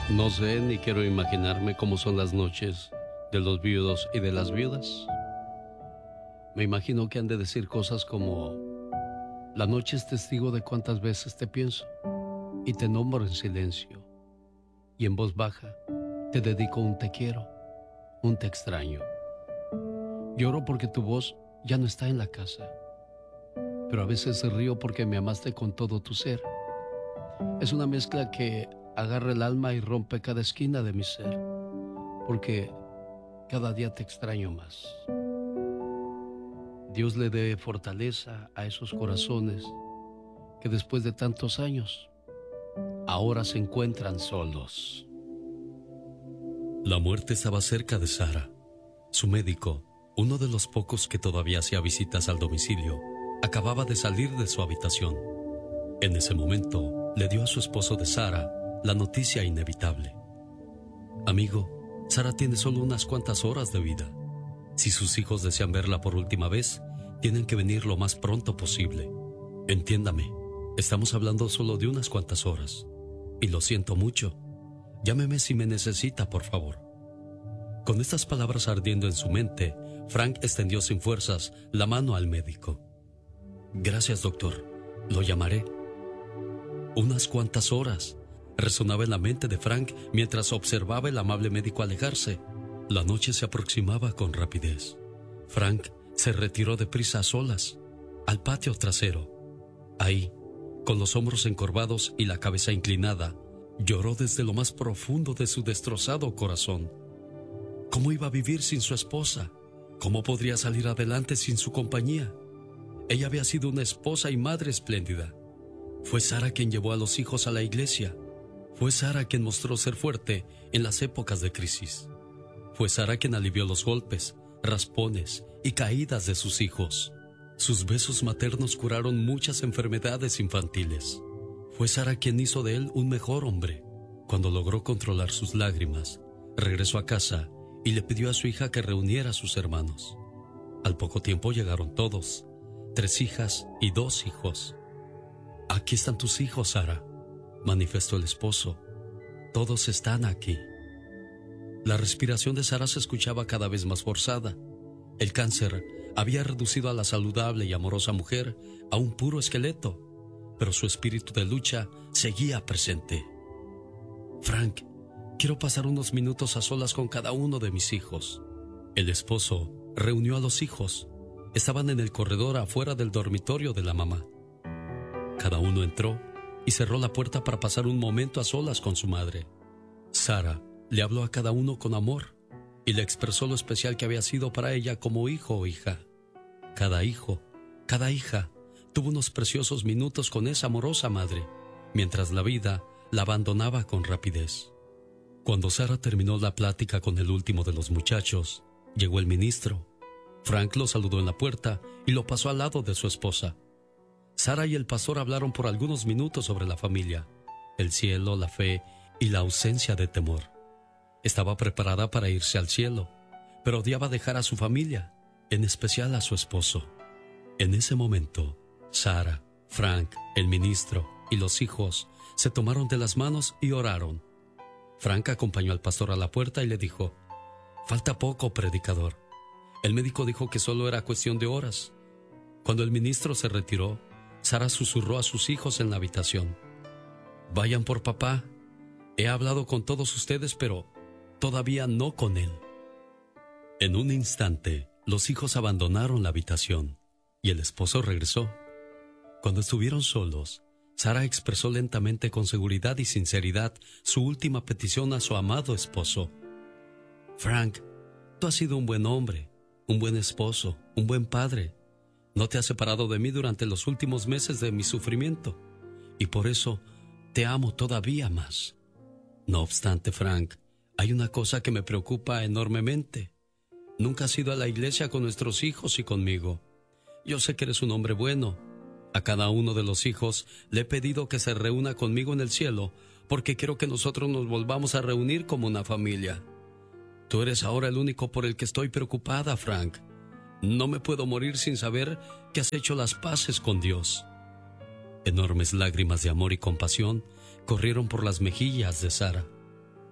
No sé ni quiero imaginarme cómo son las noches de los viudos y de las viudas. Me imagino que han de decir cosas como: la noche es testigo de cuántas veces te pienso y te nombro en silencio. Y en voz baja te dedico un te quiero, un te extraño. Lloro porque tu voz ya no está en la casa, pero a veces río porque me amaste con todo tu ser. Es una mezcla que agarra el alma y rompe cada esquina de mi ser, porque cada día te extraño más. Dios le dé fortaleza a esos corazones que después de tantos años ahora se encuentran solos. La muerte estaba cerca de Sara. Su médico, uno de los pocos que todavía hacía visitas al domicilio, acababa de salir de su habitación. En ese momento, le dio a su esposo de Sara la noticia inevitable. Amigo, Sara tiene solo unas cuantas horas de vida. Si sus hijos desean verla por última vez, tienen que venir lo más pronto posible. Entiéndame, estamos hablando solo de unas cuantas horas. Y lo siento mucho. Llámeme si me necesita, por favor. Con estas palabras ardiendo en su mente, Frank extendió sin fuerzas la mano al médico. Gracias, doctor. Lo llamaré. Unas cuantas horas, resonaba en la mente de Frank mientras observaba el amable médico alejarse. La noche se aproximaba con rapidez. Frank se retiró deprisa a solas, al patio trasero. Ahí, con los hombros encorvados y la cabeza inclinada, lloró desde lo más profundo de su destrozado corazón. ¿Cómo iba a vivir sin su esposa? ¿Cómo podría salir adelante sin su compañía? Ella había sido una esposa y madre espléndida. Fue Sara quien llevó a los hijos a la iglesia. Fue Sara quien mostró ser fuerte en las épocas de crisis. Fue Sara quien alivió los golpes, raspones y caídas de sus hijos. Sus besos maternos curaron muchas enfermedades infantiles. Fue Sara quien hizo de él un mejor hombre. Cuando logró controlar sus lágrimas, regresó a casa y le pidió a su hija que reuniera a sus hermanos. Al poco tiempo llegaron todos, 3 hijas y 2 hijos. Aquí están tus hijos, Sara, manifestó el esposo. Todos están aquí. La respiración de Sara se escuchaba cada vez más forzada. El cáncer había reducido a la saludable y amorosa mujer a un puro esqueleto, pero su espíritu de lucha seguía presente. Frank, quiero pasar unos minutos a solas con cada uno de mis hijos. El esposo reunió a los hijos. Estaban en el corredor afuera del dormitorio de la mamá. Cada uno entró y cerró la puerta para pasar un momento a solas con su madre. Sara le habló a cada uno con amor y le expresó lo especial que había sido para ella como hijo o hija. Cada hijo, cada hija, tuvo unos preciosos minutos con esa amorosa madre, mientras la vida la abandonaba con rapidez. Cuando Sara terminó la plática con el último de los muchachos, llegó el ministro. Frank lo saludó en la puerta y lo pasó al lado de su esposa. Sara y el pastor hablaron por algunos minutos sobre la familia, el cielo, la fe y la ausencia de temor. Estaba preparada para irse al cielo, pero odiaba dejar a su familia, en especial a su esposo. En ese momento, Sara, Frank, el ministro y los hijos se tomaron de las manos y oraron. Frank acompañó al pastor a la puerta y le dijo: «Falta poco, predicador». El médico dijo que solo era cuestión de horas. Cuando el ministro se retiró, Sara susurró a sus hijos en la habitación: «Vayan por papá. He hablado con todos ustedes, pero todavía no con él». En un instante, los hijos abandonaron la habitación y el esposo regresó. Cuando estuvieron solos, Sara expresó lentamente, con seguridad y sinceridad, su última petición a su amado esposo. «Frank, tú has sido un buen hombre, un buen esposo, un buen padre. No te has separado de mí durante los últimos meses de mi sufrimiento, y por eso te amo todavía más. No obstante, Frank, hay una cosa que me preocupa enormemente. Nunca has ido a la iglesia con nuestros hijos y conmigo. Yo sé que eres un hombre bueno. A cada uno de los hijos le he pedido que se reúna conmigo en el cielo, porque quiero que nosotros nos volvamos a reunir como una familia. Tú eres ahora el único por el que estoy preocupada, Frank. No me puedo morir sin saber que has hecho las paces con Dios». Enormes lágrimas de amor y compasión corrieron por las mejillas de Sara.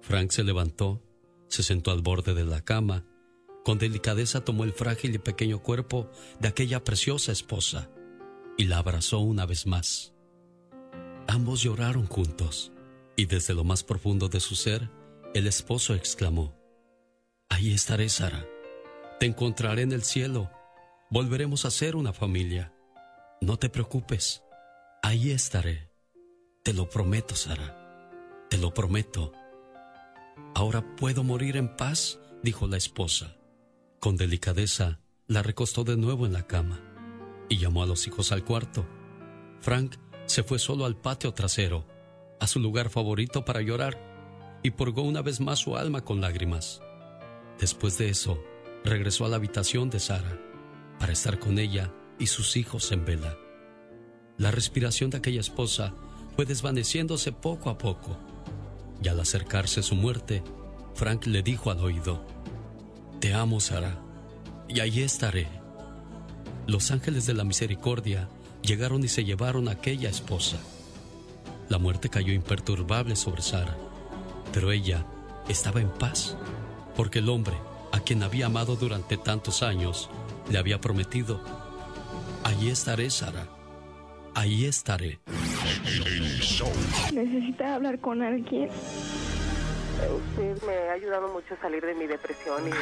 Frank se levantó, se sentó al borde de la cama, con delicadeza tomó el frágil y pequeño cuerpo de aquella preciosa esposa y la abrazó una vez más. Ambos lloraron juntos y desde lo más profundo de su ser, el esposo exclamó: «Ahí estaré, Sara. Te encontraré en el cielo. Volveremos a ser una familia. No te preocupes. Ahí estaré. Te lo prometo, Sara. Te lo prometo». «¿Ahora puedo morir en paz?», dijo la esposa. Con delicadeza, la recostó de nuevo en la cama y llamó a los hijos al cuarto. Frank se fue solo al patio trasero, a su lugar favorito para llorar, y purgó una vez más su alma con lágrimas. Después de eso, regresó a la habitación de Sara para estar con ella y sus hijos en vela. La respiración de aquella esposa fue desvaneciéndose poco a poco, y al acercarse su muerte, Frank le dijo al oído: «Te amo, Sara, y ahí estaré». Los ángeles de la misericordia llegaron y se llevaron a aquella esposa. La muerte cayó imperturbable sobre Sara, pero ella estaba en paz, porque el hombre a quien había amado durante tantos años le había prometido: «Ahí estaré, Sara, ahí estaré». ¿Necesita hablar con alguien? Usted me ha ayudado mucho a salir de mi depresión y